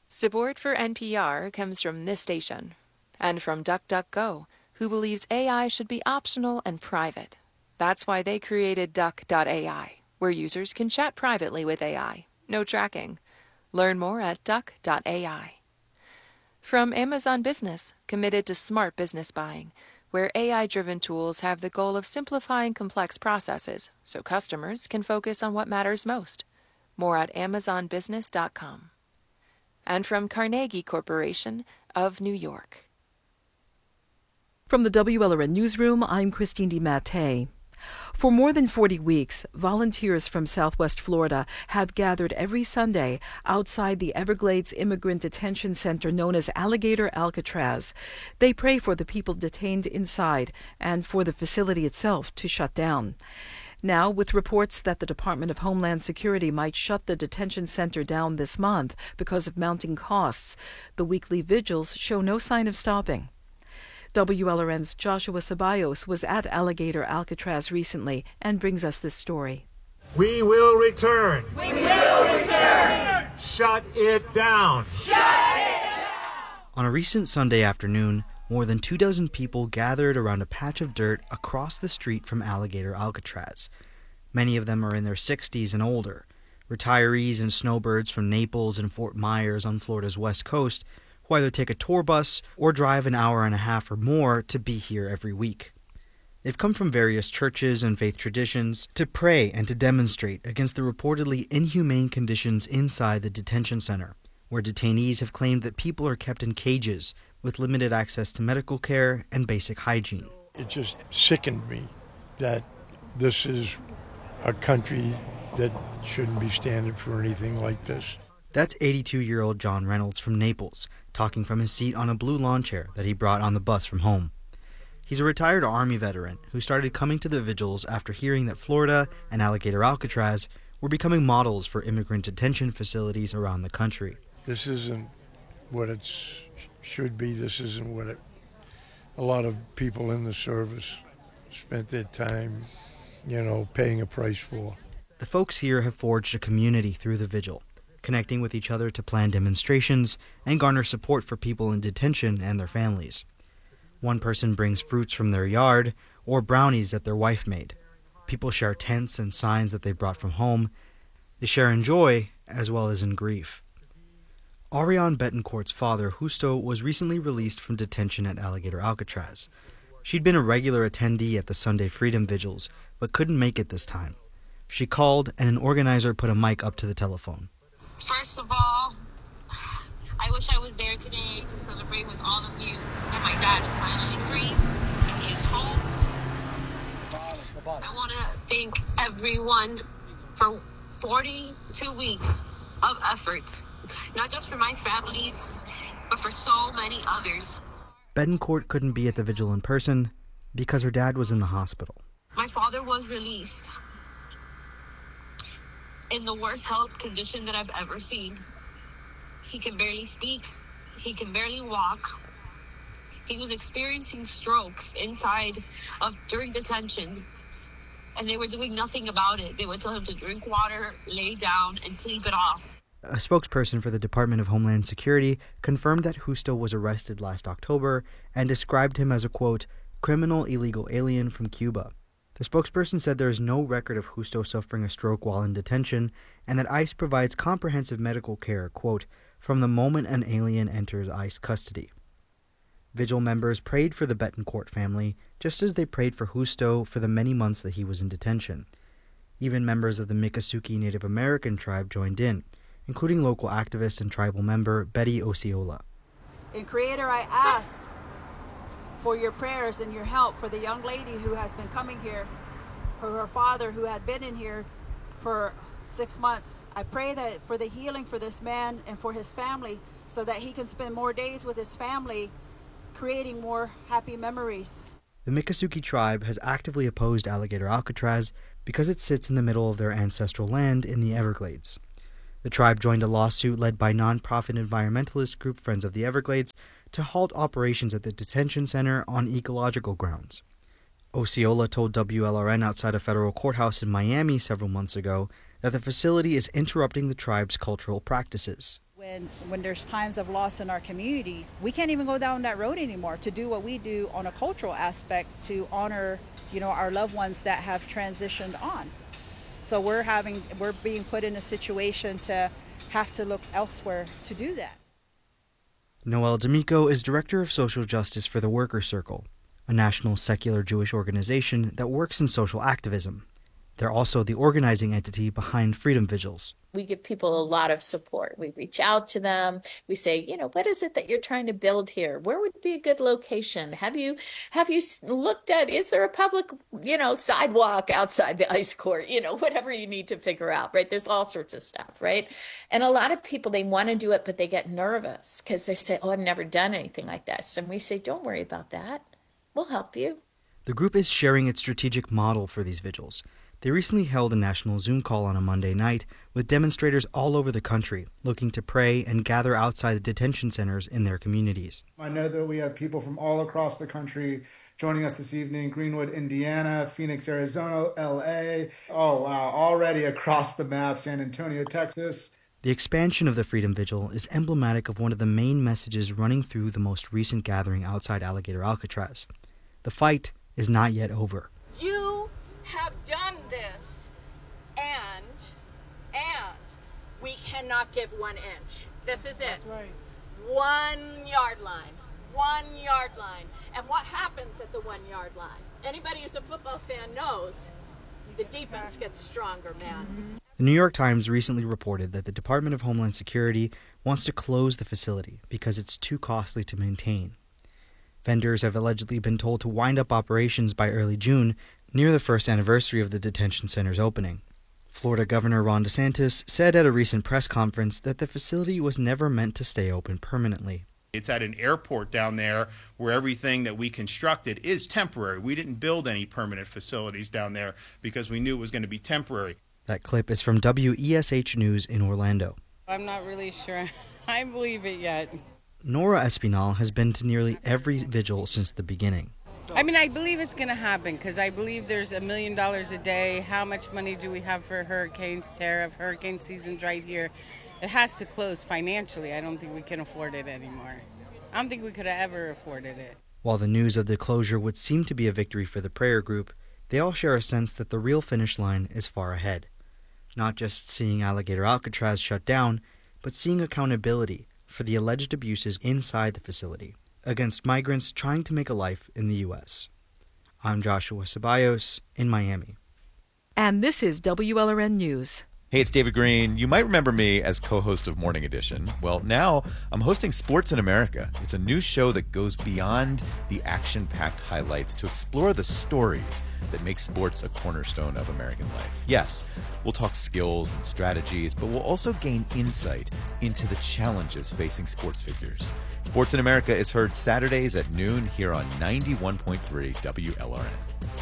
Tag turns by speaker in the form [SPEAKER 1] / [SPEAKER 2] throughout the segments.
[SPEAKER 1] Support for NPR comes from this station and from DuckDuckGo, who believes AI should be optional and private. That's why they created Duck.ai, where users can chat privately with AI. No tracking. Learn more at Duck.ai. From Amazon Business, committed to smart business buying, where AI-driven tools have the goal of simplifying complex processes so customers can focus on what matters most. More at amazonbusiness.com. And from Carnegie Corporation of New York.
[SPEAKER 2] From the WLRN Newsroom, I'm Christine DiMattei. For more than 40 weeks, volunteers from Southwest Florida have gathered every Sunday outside the Everglades Immigrant Detention Center known as Alligator Alcatraz. They pray for the people detained inside and for the facility itself to shut down. Now, with reports that the Department of Homeland Security might shut the detention center down this month because of mounting costs, the weekly vigils show no sign of stopping. WLRN's Joshua Ceballos was at Alligator Alcatraz recently and brings us this story.
[SPEAKER 3] We will return.
[SPEAKER 4] We will return.
[SPEAKER 3] Shut it down.
[SPEAKER 4] Shut it down.
[SPEAKER 5] On a recent Sunday afternoon, more than 24 people gathered around a patch of dirt across the street from Alligator Alcatraz. Many of them are in their 60s and older, retirees and snowbirds from Naples and Fort Myers on Florida's west coast, who either take a tour bus or drive an hour and a half or more to be here every week. They've come from various churches and faith traditions to pray and to demonstrate against the reportedly inhumane conditions inside the detention center, where detainees have claimed that people are kept in cages with limited access to medical care and basic hygiene.
[SPEAKER 6] It just sickened me that this is a country that shouldn't be standing for anything like this.
[SPEAKER 5] That's 82-year-old John Reynolds from Naples, talking from his seat on a blue lawn chair that he brought on the bus from home. He's a retired Army veteran who started coming to the vigils after hearing that Florida and Alligator Alcatraz were becoming models for immigrant detention facilities around the country.
[SPEAKER 6] This isn't what it should be. This isn't what a lot of people in the service spent their time, paying a price for.
[SPEAKER 5] The folks here have forged a community through the vigil, connecting with each other to plan demonstrations and garner support for people in detention and their families. One person brings fruits from their yard or brownies that their wife made. People share tents and signs that they brought from home. They share in joy as well as in grief. Ariane Betancourt's father, Justo, was recently released from detention at Alligator Alcatraz. She'd been a regular attendee at the Sunday Freedom Vigils, but couldn't make it this time. She called, and an organizer put a mic up to the telephone.
[SPEAKER 7] First of all, I wish I was there today to celebrate with all of you that my dad is finally free. He is home. I want to thank everyone for 42 weeks of efforts, not just for my families, but for so many others.
[SPEAKER 5] Betancourt couldn't be at the vigil in person because her dad was in the hospital.
[SPEAKER 7] My father was released in the worst health condition that I've ever seen. He can barely speak. He can barely walk. He was experiencing strokes during detention, and they were doing nothing about it. They would tell him to drink water, lay down, and sleep it off.
[SPEAKER 5] A spokesperson for the Department of Homeland Security confirmed that Justo was arrested last October and described him as a, quote, criminal illegal alien from Cuba. The spokesperson said there is no record of Justo suffering a stroke while in detention and that ICE provides comprehensive medical care, quote, from the moment an alien enters ICE custody. Vigil members prayed for the Betancourt family just as they prayed for Justo for the many months that he was in detention. Even members of the Miccosukee Native American tribe joined in, including local activist and tribal member Betty Osceola.
[SPEAKER 8] And Creator, I ask for your prayers and your help for the young lady who has been coming here, for her father who had been in here for 6 months. I pray that for the healing for this man and for his family so that he can spend more days with his family, creating more happy memories.
[SPEAKER 5] The Miccosukee tribe has actively opposed Alligator Alcatraz because it sits in the middle of their ancestral land in the Everglades. The tribe joined a lawsuit led by nonprofit environmentalist group Friends of the Everglades to halt operations at the detention center on ecological grounds. Osceola told WLRN outside a federal courthouse in Miami several months ago that the facility is interrupting the tribe's cultural practices.
[SPEAKER 9] When
[SPEAKER 8] And when there's times of loss in our community, we can't even go down that road anymore to do what we do on a cultural aspect to honor, our loved ones that have transitioned on. So we're being put in a situation to have to look elsewhere to do that.
[SPEAKER 5] Noelle D'Amico is Director of Social Justice for the Worker Circle, a national secular Jewish organization that works in social activism. They're also the organizing entity behind Freedom Vigils.
[SPEAKER 9] We give people a lot of support. We reach out to them. We say, what is it that you're trying to build here? Where would be a good location? Have you looked at, is there a public, sidewalk outside the ice court? Whatever you need to figure out, right? There's all sorts of stuff, right? And a lot of people, they want to do it, but they get nervous because they say, oh, I've never done anything like this. And we say, don't worry about that. We'll help you.
[SPEAKER 5] The group is sharing its strategic model for these vigils. They recently held a national Zoom call on a Monday night with demonstrators all over the country looking to pray and gather outside the detention centers in their communities.
[SPEAKER 10] I know that we have people from all across the country joining us this evening. Greenwood, Indiana, Phoenix, Arizona, LA. Oh, wow. Already across the map, San Antonio, Texas.
[SPEAKER 5] The expansion of the Freedom Vigil is emblematic of one of the main messages running through the most recent gathering outside Alligator Alcatraz. The fight is not yet over.
[SPEAKER 8] You have done this, and we cannot give 1 inch. This is it.
[SPEAKER 10] That's right.
[SPEAKER 8] 1 yard line. 1 yard line. And what happens at the 1 yard line? Anybody who's a football fan knows the defense gets stronger, man.
[SPEAKER 5] The New York Times recently reported that the Department of Homeland Security wants to close the facility because it's too costly to maintain. Vendors have allegedly been told to wind up operations by early June, near the first anniversary of the detention center's opening. Florida Governor Ron DeSantis said at a recent press conference that the facility was never meant to stay open permanently.
[SPEAKER 11] It's at an airport down there where everything that we constructed is temporary. We didn't build any permanent facilities down there because we knew it was going to be temporary.
[SPEAKER 5] That clip is from WESH News in Orlando.
[SPEAKER 12] I'm not really sure I believe it yet.
[SPEAKER 5] Nora Espinal has been to nearly every vigil since the beginning.
[SPEAKER 12] I mean, I believe it's going to happen because I believe there's $1 million a day. How much money do we have for hurricanes, tariff? Hurricane season's right here. It has to close financially. I don't think we can afford it anymore. I don't think we could have ever afforded it.
[SPEAKER 5] While the news of the closure would seem to be a victory for the prayer group, they all share a sense that the real finish line is far ahead. Not just seeing Alligator Alcatraz shut down, but seeing accountability for the alleged abuses inside the facility against migrants trying to make a life in the U.S. I'm Joshua Ceballos in Miami.
[SPEAKER 2] And this is WLRN News.
[SPEAKER 13] Hey, it's David Green. You might remember me as co-host of Morning Edition. Well, now I'm hosting Sports in America. It's a new show that goes beyond the action-packed highlights to explore the stories that make sports a cornerstone of American life. Yes, we'll talk skills and strategies, but we'll also gain insight into the challenges facing sports figures. Sports in America is heard Saturdays at noon here on 91.3 WLRN.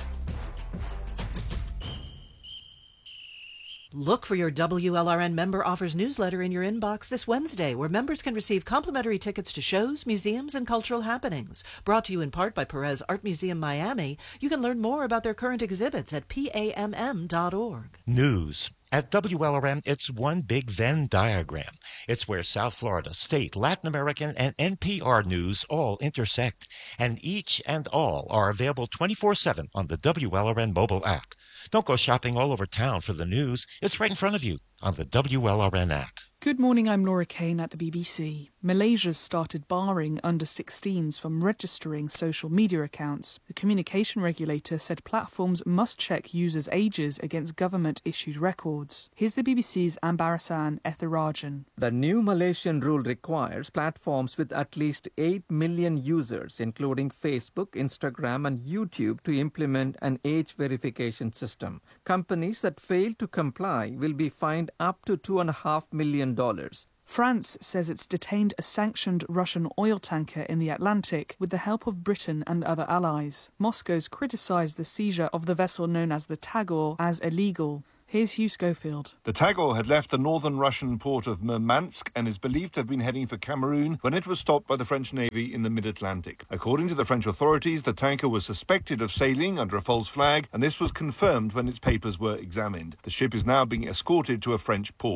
[SPEAKER 14] Look for your WLRN Member Offers newsletter in your inbox this Wednesday, where members can receive complimentary tickets to shows, museums, and cultural happenings. Brought to you in part by Perez Art Museum Miami. You can learn more about their current exhibits at PAMM.org.
[SPEAKER 15] News. At WLRN, it's one big Venn diagram. It's where South Florida, state, Latin American, and NPR news all intersect. And each and all are available 24/7 on the WLRN mobile app. Don't go shopping all over town for the news. It's right in front of you on the WLRN app.
[SPEAKER 16] Good morning, I'm Laura Kane at the BBC. Malaysia's started barring under-16s from registering social media accounts. The communication regulator said platforms must check users' ages against government-issued records. Here's the BBC's Ambarasan Ethirajan.
[SPEAKER 17] The new Malaysian rule requires platforms with at least 8 million users, including Facebook, Instagram and YouTube, to implement an age verification system. Companies that fail to comply will be fined up to $2.5 million.
[SPEAKER 16] France says it's detained a sanctioned Russian oil tanker in the Atlantic with the help of Britain and other allies. Moscow's criticised the seizure of the vessel known as the Tagor as illegal. Here's Hugh Schofield.
[SPEAKER 18] The Tagor had left the northern Russian port of Murmansk and is believed to have been heading for Cameroon when it was stopped by the French Navy in the mid-Atlantic. According to the French authorities, the tanker was suspected of sailing under a false flag, and this was confirmed when its papers were examined. The ship is now being escorted to a French port.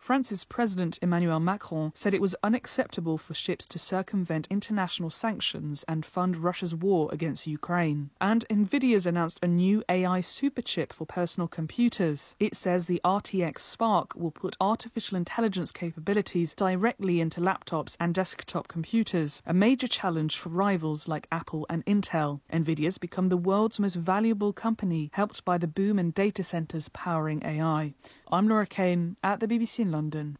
[SPEAKER 16] France's President Emmanuel Macron said it was unacceptable for ships to circumvent international sanctions and fund Russia's war against Ukraine. And Nvidia's announced a new AI superchip for personal computers. It says the RTX Spark will put artificial intelligence capabilities directly into laptops and desktop computers, a major challenge for rivals like Apple and Intel. Nvidia's become the world's most valuable company, helped by the boom in data centers powering AI. I'm Laura Kane at the BBC in London.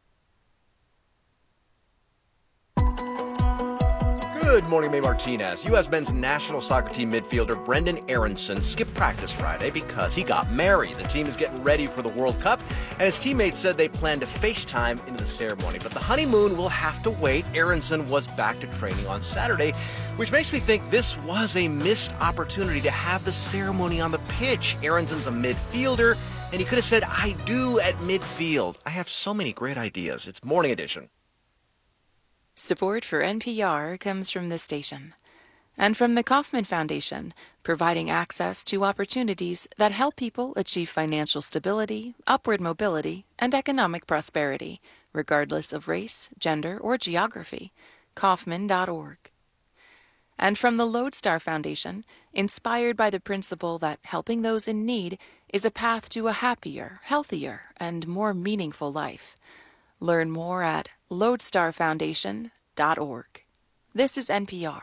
[SPEAKER 19] Good morning, May Martinez. U.S. men's national soccer team midfielder Brendan Aronson skipped practice Friday because he got married. The team is getting ready for the World Cup, and his teammates said they plan to FaceTime into the ceremony. But the honeymoon will have to wait. Aronson was back to training on Saturday, which makes me think this was a missed opportunity to have the ceremony on the pitch. Aronson's a midfielder, and he could have said, "I do" at midfield. I have so many great ideas. It's Morning Edition.
[SPEAKER 1] Support for NPR comes from this station and from the Kauffman Foundation, providing access to opportunities that help people achieve financial stability, upward mobility, and economic prosperity, regardless of race, gender, or geography. Kauffman.org. And from the Lodestar Foundation, inspired by the principle that helping those in need is a path to a happier, healthier, and more meaningful life. Learn more at lodestarfoundation.org. This is NPR.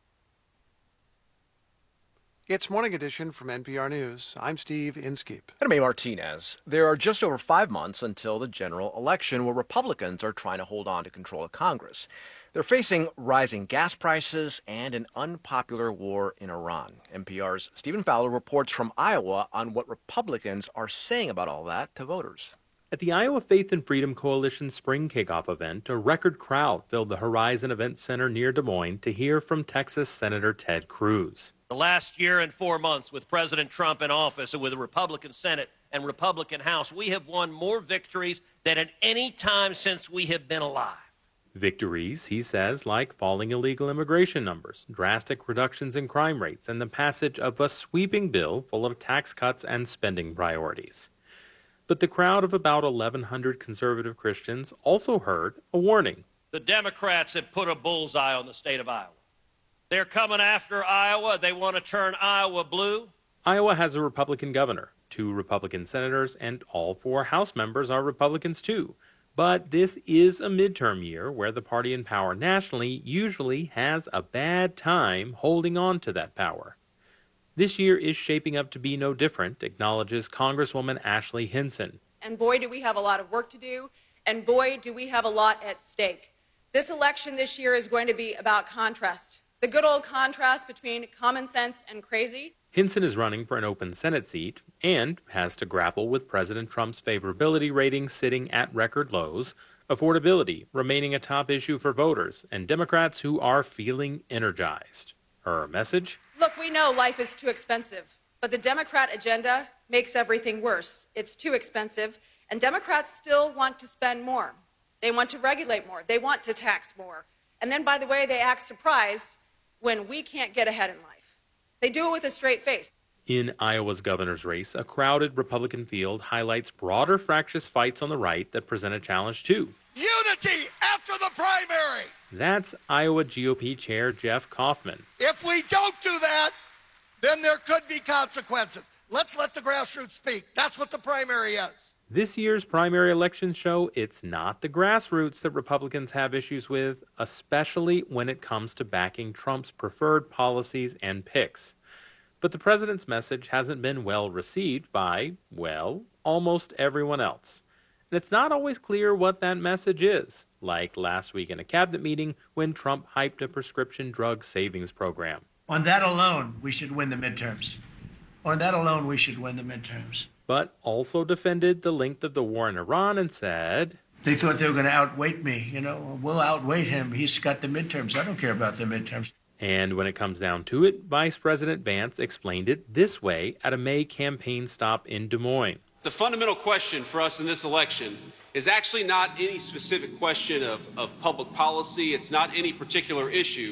[SPEAKER 20] It's Morning Edition from NPR News. I'm Steve Inskeep.
[SPEAKER 19] And I'm May Martinez. There are just over 5 months until the general election, where Republicans are trying to hold on to control of Congress. They're facing rising gas prices and an unpopular war in Iran. NPR's Stephen Fowler reports from Iowa on what Republicans are saying about all that to voters.
[SPEAKER 21] At the Iowa Faith and Freedom Coalition spring kickoff event, a record crowd filled the Horizon Event Center near Des Moines to hear from Texas Senator Ted Cruz.
[SPEAKER 22] The last year and 4 months with President Trump in office and with the Republican Senate and Republican House, we have won more victories than at any time since we have been alive.
[SPEAKER 21] Victories, he says, like falling illegal immigration numbers, drastic reductions in crime rates, and the passage of a sweeping bill full of tax cuts and spending priorities. But the crowd of about 1,100 conservative Christians also heard a warning.
[SPEAKER 22] The Democrats have put a bullseye on the state of Iowa. They're coming after Iowa. They want to turn Iowa blue.
[SPEAKER 21] Iowa has a Republican governor, 2 Republican senators, and all 4 House members are Republicans too. But this is a midterm year where the party in power nationally usually has a bad time holding on to that power. This year is shaping up to be no different, acknowledges Congresswoman Ashley Hinson.
[SPEAKER 23] And boy, do we have a lot of work to do, and boy, do we have a lot at stake. This election this year is going to be about contrast. The good old contrast between common sense and crazy.
[SPEAKER 21] Hinson is running for an open Senate seat and has to grapple with President Trump's favorability rating sitting at record lows, affordability remaining a top issue for voters, and Democrats who are feeling energized. Her message?
[SPEAKER 23] Look, we know life is too expensive, but the Democrat agenda makes everything worse. It's too expensive, and Democrats still want to spend more. They want to regulate more. They want to tax more. And then, by the way, they act surprised when we can't get ahead in life. They do it with a straight face.
[SPEAKER 21] In Iowa's governor's race, a crowded Republican field highlights broader fractious fights on the right that present a challenge too.
[SPEAKER 24] Unity after the primary.
[SPEAKER 21] That's Iowa GOP Chair Jeff Kaufman.
[SPEAKER 24] If we don't do that, then there could be consequences. Let's let the grassroots speak. That's what the primary is.
[SPEAKER 21] This year's primary elections show it's not the grassroots that Republicans have issues with, especially when it comes to backing Trump's preferred policies and picks. But the president's message hasn't been well received by, well, almost everyone else. And it's not always clear what that message is, like last week in a cabinet meeting when Trump hyped a prescription drug savings program.
[SPEAKER 24] On that alone, we should win the midterms. On that alone, we should win the midterms.
[SPEAKER 21] But also defended the length of the war in Iran and said,
[SPEAKER 24] they thought they were going to outweight me. We'll outweight him. He's got the midterms. I don't care about the midterms.
[SPEAKER 21] And when it comes down to it, Vice President Vance explained it this way at a May campaign stop in Des Moines.
[SPEAKER 25] The fundamental question for us in this election is actually not any specific question of public policy. It's not any particular issue.